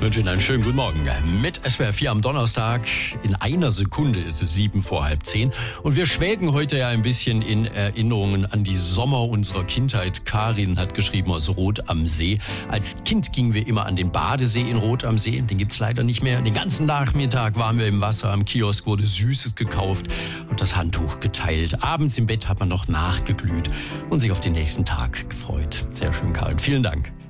wünsche Ihnen einen schönen guten Morgen. Mit SWR 4 am Donnerstag. In einer Sekunde ist es 7:05. Und wir schwelgen heute ja ein bisschen in Erinnerungen an die Sommer unserer Kindheit. Karin hat geschrieben aus Rot am See. Als Kind gingen wir immer an den Badesee in Rot am See. Den gibt's leider nicht mehr. Den ganzen Nachmittag waren wir im Wasser. Am Kiosk wurde Süßes gekauft und das Handtuch geteilt. Abends im Bett hat man noch nachgeglüht und sich auf den nächsten Tag gefreut. Sehr schön, Karin. Vielen Dank.